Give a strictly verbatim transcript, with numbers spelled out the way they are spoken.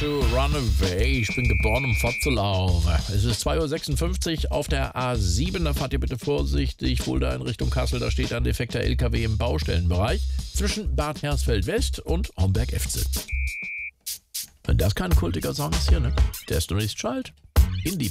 to Run Away. Ich bin geboren, um fortzulaufen. Es ist zwei Uhr sechsundfünfzig auf der A sieben. Da fahrt ihr bitte vorsichtig. Fulda in Richtung Kassel. Da steht ein defekter L K W im Baustellenbereich zwischen Bad Hersfeld West und Homberg-Efze. Wenn das kein kultiger Song ist hier, ne? Destiny's Child. Indie